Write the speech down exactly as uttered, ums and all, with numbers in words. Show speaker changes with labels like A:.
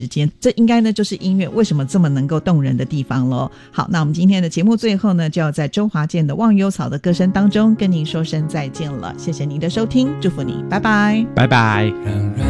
A: 之间，这应该呢就是音乐为什么这么能够动人的地方咯。好，那我们今天的节目最后呢，就要在周华健的《忘忧草》的歌声当中跟您说声再见了，谢谢您的收听，祝福你，拜拜，
B: 拜拜。